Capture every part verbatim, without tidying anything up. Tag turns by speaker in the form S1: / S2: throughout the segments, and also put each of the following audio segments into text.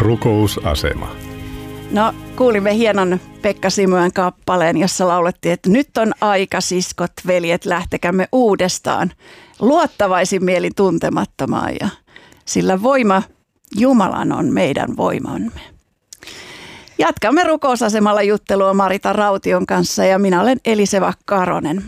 S1: Rukousasema.
S2: No, kuulimme hienon Pekka Simoen kappaleen, jossa laulettiin, että nyt on aika, siskot, veljet, lähtekämme uudestaan luottavaisin mielin tuntemattomaan, ja sillä voima Jumalan on meidän voimamme. Jatkamme rukousasemalla juttelua Marita Raution kanssa, ja minä olen Eliseva Karonen.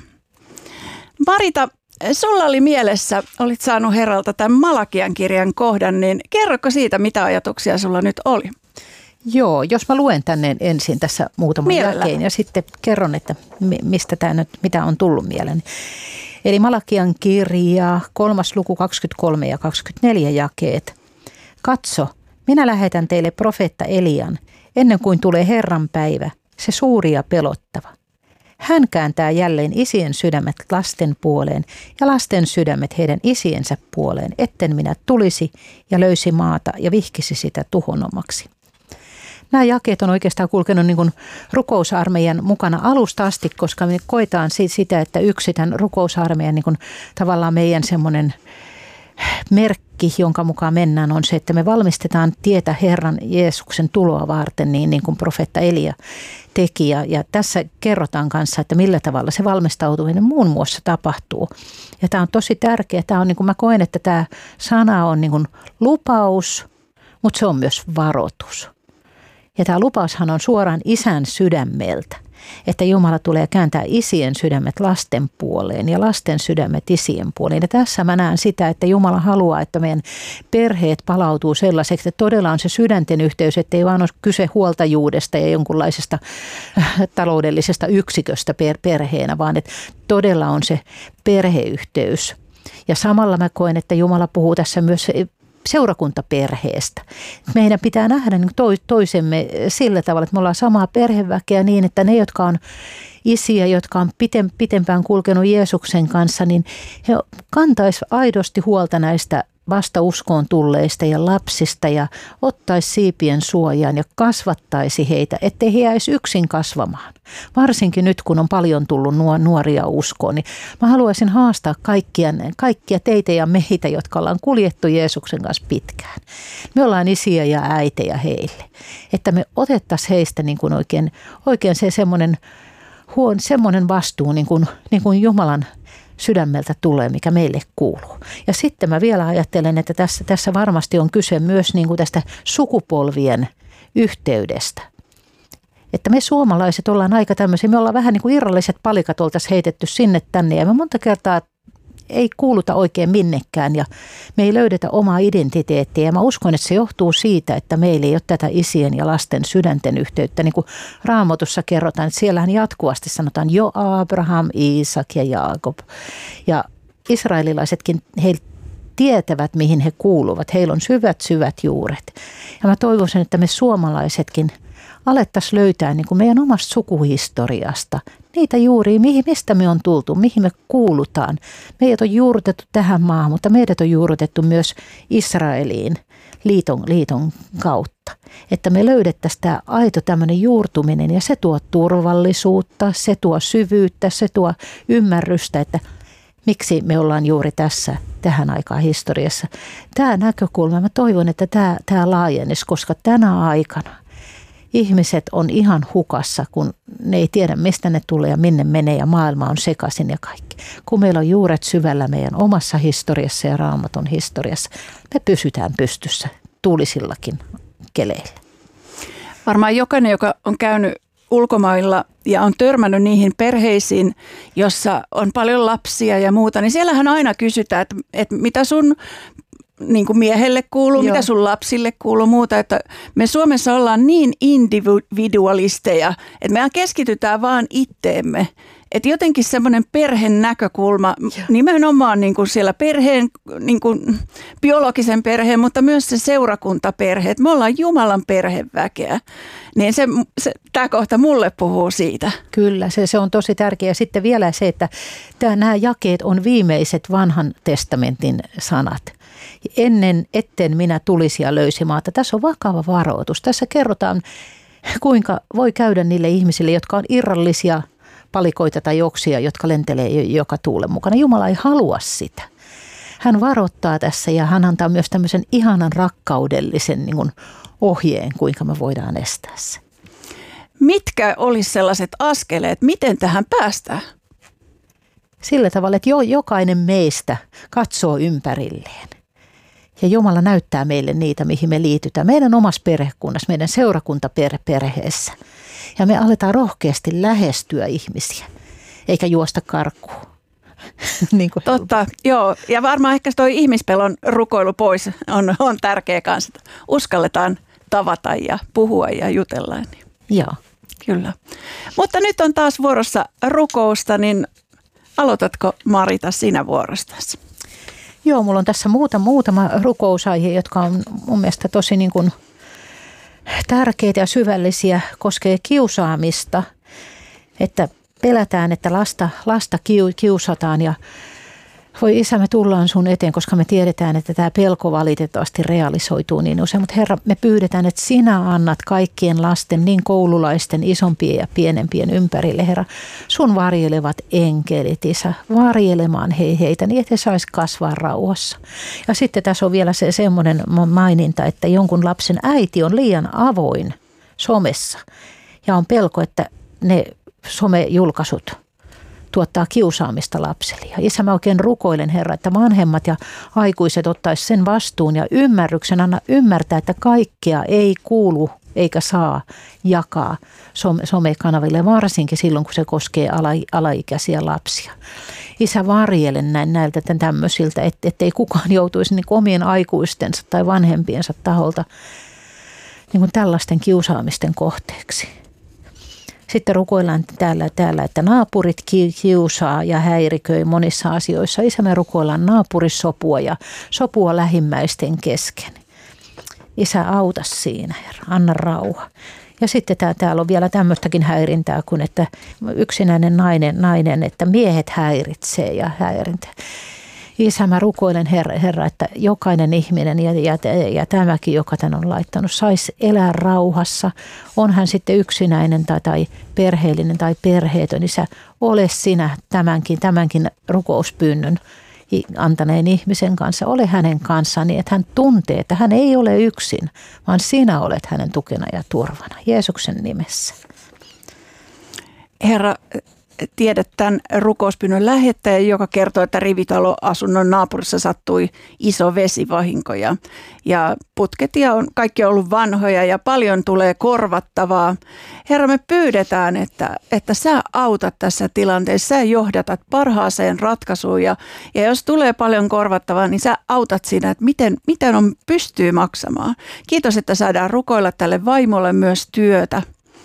S2: Marita, sulla oli mielessä, olit saanut Herralta tämän Malakian kirjan kohdan, niin kerroko siitä, mitä ajatuksia sulla nyt oli?
S3: Joo, jos mä luen tänne ensin tässä muutaman jälkeen ja sitten kerron, että mistä tämä nyt, mitä on tullut mieleen. Eli Malakian kirja, kolmas luku kaksikymmentäkolme ja kaksikymmentäneljä jakeet. Katso, minä lähetän teille profeetta Elian, ennen kuin tulee Herran päivä, se suuri ja pelottava. Hän kääntää jälleen isien sydämet lasten puoleen ja lasten sydämet heidän isiensä puoleen, etten minä tulisi ja löysi maata ja vihkisi sitä tuhonomaksi. Nämä jakeet on oikeastaan kulkenut niin kuin rukousarmeijan mukana alusta asti, koska me koetaan sitä, että yksi tämän rukousarmeijan niin kuin tavallaan meidän semmoinen merkki, jonka mukaan mennään, on se, että me valmistetaan tietä Herran Jeesuksen tuloa varten, niin, niin kuin profeetta Elia teki. Ja, ja tässä kerrotaan kanssa, että millä tavalla se valmistautuminen muun muassa tapahtuu. Ja tämä on tosi tärkeä. Tämä on, niin kuin mä koen, että tämä sana on niin kuin lupaus, mutta se on myös varoitus. Ja tämä lupaushan on suoraan isän sydämeltä, että Jumala tulee kääntää isien sydämet lasten puoleen ja lasten sydämet isien puoleen. Ja tässä mä näen sitä, että Jumala haluaa, että meidän perheet palautuu sellaiseksi, että todella on se sydänten yhteys, että ei vaan ole kyse huoltajuudesta ja jonkunlaisesta taloudellisesta yksiköstä perheenä, vaan että todella on se perheyhteys. Ja samalla mä koen, että Jumala puhuu tässä myös seurakuntaperheestä. Meidän pitää nähdä toisemme sillä tavalla, että me ollaan samaa perheväkeä niin, että ne, jotka on isiä, jotka on pitempään kulkenut Jeesuksen kanssa, niin he kantaisi aidosti huolta näistä vasta uskoon tulleista ja lapsista ja ottaisi siipien suojaan ja kasvattaisi heitä, ettei he jäisi yksin kasvamaan. Varsinkin nyt, kun on paljon tullut nuoria uskoon, niin mä haluaisin haastaa kaikkia, kaikkia teitä ja meitä, jotka ollaan kuljettu Jeesuksen kanssa pitkään. Me ollaan isiä ja äitejä heille, että me otettaisiin heistä niin kuin oikein, oikein se semmoinen, huon, semmoinen vastuu, niin kuin, niin kuin Jumalan sydämeltä tulee, mikä meille kuuluu. Ja sitten mä vielä ajattelen, että tässä, tässä varmasti on kyse myös niin kuin tästä sukupolvien yhteydestä. Että me suomalaiset ollaan aika tämmöisiä, me ollaan vähän niin kuin irralliset palikat oltaisiin heitetty sinne tänne ja me monta kertaa ei kuuluta oikein minnekään ja me ei löydetä omaa identiteettiä. Ja mä uskon, että se johtuu siitä, että meillä ei ole tätä isien ja lasten sydänten yhteyttä. Niin kuin Raamatussa kerrotaan, että siellähän jatkuvasti sanotaan jo Abraham, Iisak ja Jaakob. Ja israelilaisetkin, he tietävät, mihin he kuuluvat. Heillä on syvät, syvät juuret. Ja mä toivoisin, että me suomalaisetkin alettaisiin löytää niin kuin meidän omasta sukuhistoriasta niitä juuria, mihin, mistä me on tultu, mihin me kuulutaan. Meidät on juurrutettu tähän maahan, mutta meidät on juurrutettu myös Israeliin liiton, liiton kautta. Että me löydettäisiin tämä aito tämmöinen juurtuminen ja se tuo turvallisuutta, se tuo syvyyttä, se tuo ymmärrystä, että miksi me ollaan juuri tässä tähän aikaan historiassa. Tämä näkökulma, mä toivon, että tämä, tämä laajenisi, koska tänä aikana ihmiset on ihan hukassa, kun ne ei tiedä, mistä ne tulee ja minne menee ja maailma on sekaisin ja kaikki. Kun meillä on juuret syvällä meidän omassa historiassa ja Raamatun historiassa, me pysytään pystyssä tuulisillakin keleillä.
S2: Varmaan jokainen, joka on käynyt ulkomailla ja on törmännyt niihin perheisiin, jossa on paljon lapsia ja muuta, niin siellähän aina kysytään, että, että mitä sun niin kuin miehelle kuuluu, Joo. mitä sun lapsille kuuluu, muuta. Että me Suomessa ollaan niin individualisteja, että me keskitytään vaan itteemme. Että jotenkin semmoinen perheen näkökulma, Joo. nimenomaan niin kuin siellä perheen, niin kuin biologisen perheen, mutta myös se seurakuntaperhe. Että me ollaan Jumalan perheväkeä. Niin se, se, tämä kohta mulle puhuu siitä.
S3: Kyllä, se, se on tosi tärkeää. Sitten vielä se, että tämä, nämä jakeet on viimeiset vanhan testamentin sanat. Ennen etten minä tulisi ja löysi maata. Tässä on vakava varoitus. Tässä kerrotaan, kuinka voi käydä niille ihmisille, jotka on irrallisia palikoita tai oksia, jotka lentelee joka tuulen mukana. Jumala ei halua sitä. Hän varoittaa tässä ja hän antaa myös tämmöisen ihanan rakkaudellisen niin kuin ohjeen, kuinka me voidaan estää se.
S2: Mitkä olisi sellaiset askeleet, miten tähän päästään?
S3: Sillä tavalla, että jo, jokainen meistä katsoo ympärilleen. Ja Jumala näyttää meille niitä, mihin me liitytään. Meidän omassa perhekunnassa, meidän seurakuntaperheessä. Ja me aletaan rohkeasti lähestyä ihmisiä, eikä juosta karkuun. niin kuin
S2: Totta, joo. Ja varmaan ehkä toi ihmispelon rukoilu pois on, on tärkeä kanssa. Uskalletaan tavata ja puhua ja jutella.
S3: Joo.
S2: Kyllä. Mutta nyt on taas vuorossa rukousta, niin aloitatko Marita sinä vuorostasi?
S3: Joo, mulla on tässä muuta, muutama rukousaihe, jotka on mun mielestä tosi niin kuin tärkeitä ja syvällisiä, koskee kiusaamista, että pelätään, että lasta, lasta kiusataan ja voi Isä, me tullaan sun eteen, koska me tiedetään, että tämä pelko valitettavasti realisoituu niin usein. Mutta Herra, me pyydetään, että sinä annat kaikkien lasten, niin koululaisten, isompien ja pienempien ympärille, Herra, sun varjelevat enkelit, Isä, varjelemaan he, heitä niin, että he sais kasvaa rauhassa. Ja sitten tässä on vielä se semmoinen maininta, että jonkun lapsen äiti on liian avoin somessa ja on pelko, että ne somejulkaisut tuottaa kiusaamista lapselle. Ja Isä, mä oikein rukoilen, Herra, että vanhemmat ja aikuiset ottaisi sen vastuun ja ymmärryksen, anna ymmärtää, että kaikkea ei kuulu eikä saa jakaa some- somekanaville, varsinkin silloin, kun se koskee ala- alaikäisiä lapsia. Isä, varjelen näin näiltä tämmöisiltä, et, ettei kukaan joutuisi niin omien aikuistensa tai vanhempiensa taholta niin kuin tällaisten kiusaamisten kohteeksi. Sitten rukoillaan täällä, täällä, että naapurit kiusaa ja häiriköi monissa asioissa. Isä, me rukoillaan naapurisopua ja sopua lähimmäisten kesken. Isä, auta siinä, Herra, anna rauha. Ja sitten tää, täällä on vielä tämmöistäkin häirintää kuin, että yksinäinen nainen, nainen että miehet häiritsee ja häirintää. Isä, mä rukoilen, Herra, Herra, että jokainen ihminen ja, ja, ja tämäkin, joka tän on laittanut, saisi elää rauhassa. On hän sitten yksinäinen tai, tai perheellinen tai perheetön. Isä, ole sinä tämänkin, tämänkin rukouspyynnön antaneen ihmisen kanssa. Ole hänen kanssaan niin, että hän tuntee, että hän ei ole yksin, vaan sinä olet hänen tukena ja turvana. Jeesuksen nimessä.
S2: Herra, tiedät tämän rukouspyynnön lähettäjä, joka kertoo, että rivitaloasunnon naapurissa sattui iso vesivahinko ja, ja putket ja on, kaikki on ollut vanhoja ja paljon tulee korvattavaa. Herra, me pyydetään, että, että sä autat tässä tilanteessa, sä johdatat parhaaseen ratkaisuun ja, ja jos tulee paljon korvattavaa, niin sä autat siinä, että miten, miten on pystyy maksamaan. Kiitos, että saadaan rukoilla tälle vaimolle myös työtä.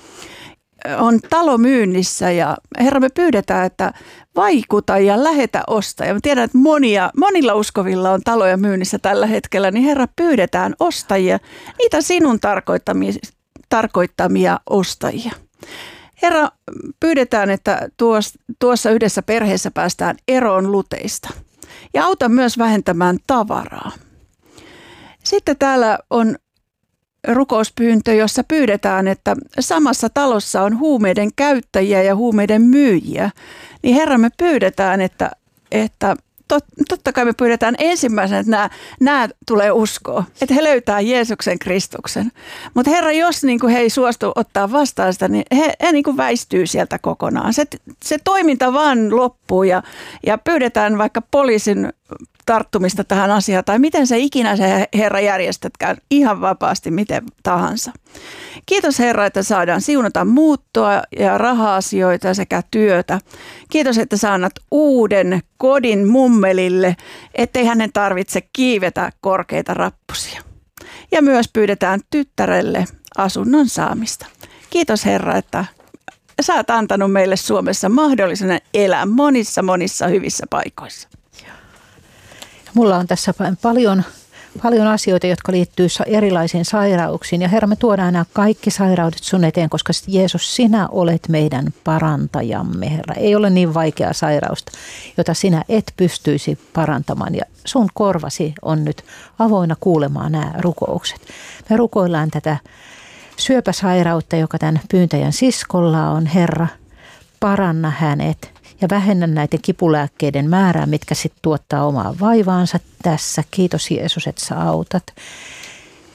S2: On talo myynnissä ja Herra, me pyydetään, että vaikuta ja lähetä ostajia. Mä tiedän, että monia, monilla uskovilla on taloja myynnissä tällä hetkellä, niin Herra, pyydetään ostajia, niitä sinun tarkoittamia, tarkoittamia ostajia. Herra, pyydetään, että tuossa yhdessä perheessä päästään eroon luteista ja auta myös vähentämään tavaraa. Sitten täällä on rukouspyyntö, jossa pyydetään, että samassa talossa on huumeiden käyttäjiä ja huumeiden myyjiä, niin Herra, me pyydetään, että, että tot, totta kai me pyydetään ensimmäisenä, että nämä, nämä tulee uskoa, että he löytää Jeesuksen Kristuksen. Mutta Herra, jos niin kuin he ei suostu ottaa vastaan sitä, niin he, he niin kuin väistyy sieltä kokonaan. Se, se toiminta vaan loppuu ja, ja pyydetään vaikka poliisin tarttumista tähän asiaan, tai miten se ikinä se Herra järjestätkään ihan vapaasti, miten tahansa. Kiitos Herra, että saadaan siunata muuttoa ja raha-asioita sekä työtä. Kiitos, että sä annat uuden kodin mummelille, ettei hänen tarvitse kiivetä korkeita rappusia. Ja myös pyydetään tyttärelle asunnon saamista. Kiitos Herra, että sä oot antanut meille Suomessa mahdollisuuden elää monissa monissa hyvissä paikoissa.
S3: Mulla on tässä paljon, paljon asioita, jotka liittyy erilaisiin sairauksiin. Ja Herra, me tuodaan nämä kaikki sairaudet sun eteen, koska Jeesus, sinä olet meidän parantajamme, Herra. Ei ole niin vaikeaa sairausta, jota sinä et pystyisi parantamaan. Ja sun korvasi on nyt avoinna kuulemaan nämä rukoukset. Me rukoillaan tätä syöpäsairautta, joka tämän pyyntäjän siskolla on, Herra. Paranna hänet. Ja vähennä näiden kipulääkkeiden määrää, mitkä sitten tuottaa omaa vaivaansa tässä. Kiitos Jeesus, että sä autat.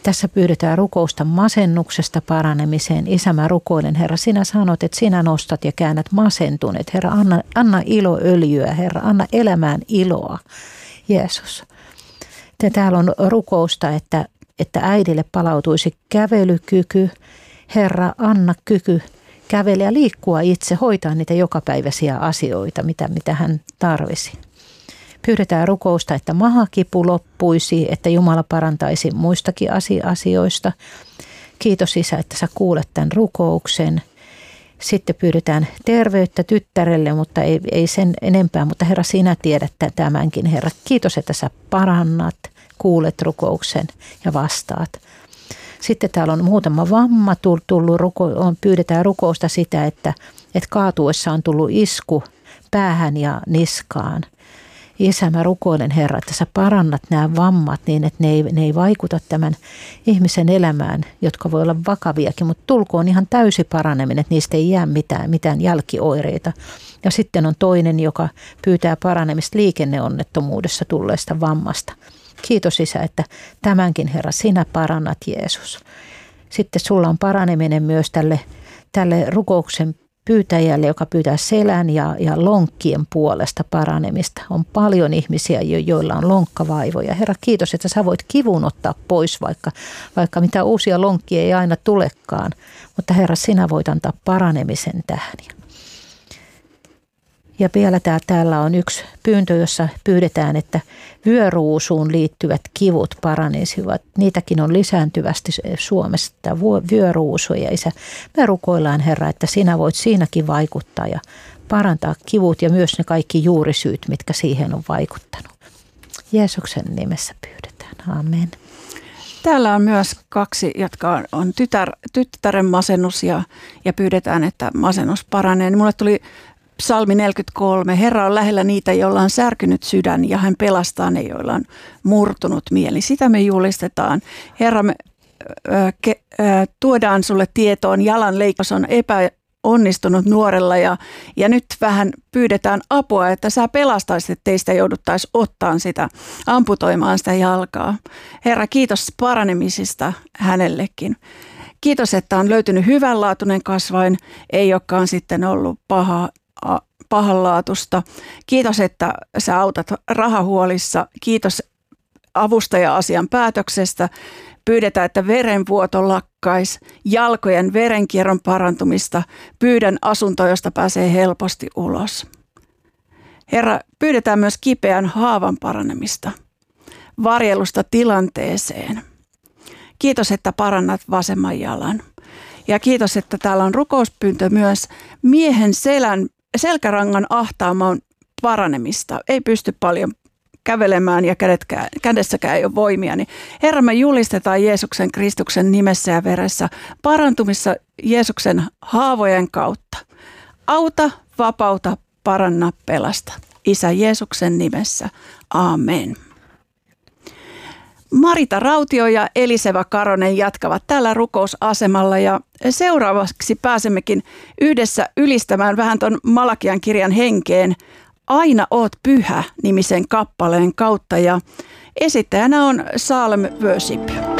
S3: Tässä pyydetään rukousta masennuksesta paranemiseen. Isä, mä rukoilen, Herra, sinä sanot, että sinä nostat ja käännät masentuneet. Herra, anna, anna iloöljyä, Herra, anna elämään iloa, Jeesus. Ja täällä on rukousta, että, että äidille palautuisi kävelykyky. Herra, anna kyky kävellä ja liikkua itse, hoitaa niitä jokapäiväisiä asioita, mitä, mitä hän tarvisi. Pyydetään rukousta, että mahakipu loppuisi, että Jumala parantaisi muistakin asioista. Kiitos Isä, että sä kuulet tämän rukouksen. Sitten pyydetään terveyttä tyttärelle, mutta ei, ei sen enempää, mutta Herra, sinä tiedät tämänkin, Herra. Kiitos, että sä parannat, kuulet rukouksen ja vastaat. Sitten täällä on muutama vamma tullut, on, pyydetään rukousta sitä, että, että kaatuessa on tullut isku päähän ja niskaan. Isä, mä rukoilen, Herra, että sä parannat nämä vammat niin, että ne ei, ne ei vaikuta tämän ihmisen elämään, jotka voi olla vakaviakin, mutta tulkoon ihan täysi paraneminen, että niistä ei jää mitään, mitään jälkioireita. Ja sitten on toinen, joka pyytää paranemista liikenneonnettomuudessa tulleesta vammasta. Kiitos Isä, että tämänkin, Herra, sinä parannat, Jeesus. Sitten sulla on paraneminen myös tälle, tälle rukouksen pyytäjälle, joka pyytää selän ja, ja lonkkien puolesta paranemista. On paljon ihmisiä, jo, joilla on lonkkavaivoja. Herra, kiitos, että sä voit kivun ottaa pois, vaikka, vaikka mitä uusia lonkkia ei aina tulekaan. Mutta Herra, sinä voit antaa paranemisen tähän. Ja vielä täällä on yksi pyyntö, jossa pyydetään, että vyöruusuun liittyvät kivut paranisivat. Niitäkin on lisääntyvästi Suomessa, vyöruusuja. Isä, me rukoillaan, Herra, että sinä voit siinäkin vaikuttaa ja parantaa kivut ja myös ne kaikki juurisyyt, mitkä siihen on vaikuttanut. Jeesuksen nimessä pyydetään. Amen.
S2: Täällä on myös kaksi, jotka on tytär, tyttären masennus ja, ja pyydetään, että masennus paranee. Mulle tuli Psalmi neljäkymmentäkolme. Herra on lähellä niitä, joilla on särkynyt sydän ja hän pelastaa ne, joilla on murtunut mieli. Sitä me julistetaan. Herra, me äh, ke, äh, tuodaan sulle tietoon, jalan leikkaus on epäonnistunut nuorella ja, ja nyt vähän pyydetään apua, että sä pelastaisit, että teistä jouduttaisiin ottaan sitä, amputoimaan sitä jalkaa. Herra, kiitos paranemisista hänellekin. Kiitos, että on löytynyt hyvänlaatuinen kasvain, ei olekaan sitten ollut paha. pahanlaatusta. Kiitos, että sä autat rahahuolissa. Kiitos avustaja-asian päätöksestä. Pyydetään, että verenvuoto lakkaisi, jalkojen verenkierron parantumista. Pyydän asuntoa, josta pääsee helposti ulos. Herra, pyydetään myös kipeän haavan paranemista, varjelusta tilanteeseen. Kiitos, että parannat vasemman jalan. Ja kiitos, että täällä on rukouspyyntö myös miehen selän selkärangan ahtaamon paranemista. Ei pysty paljon kävelemään ja kädetkään, kädessäkään ei ole voimia. Niin Herra, me julistetaan Jeesuksen Kristuksen nimessä ja veressä parantumissa Jeesuksen haavojen kautta. Auta, vapauta, paranna, pelasta. Isä Jeesuksen nimessä. Amen. Marita Rautio ja Eliseva Karonen jatkavat täällä rukousasemalla ja seuraavaksi pääsemmekin yhdessä ylistämään vähän ton Malakian kirjan henkeen Aina oot pyhä -nimisen kappaleen kautta ja esittäjänä on Salm Worship.